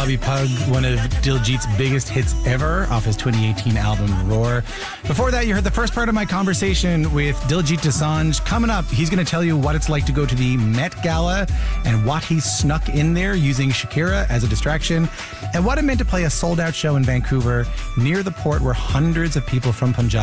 Bobby Pug, one of Diljit's biggest hits ever off his 2018 album Roar. Before that, you heard the first part of my conversation with Diljit Dosanjh. Coming up, he's going to tell you what it's like to go to the Met Gala and what he snuck in there using Shakira as a distraction, and what it meant to play a sold-out show in Vancouver near the port where hundreds of people from Punjab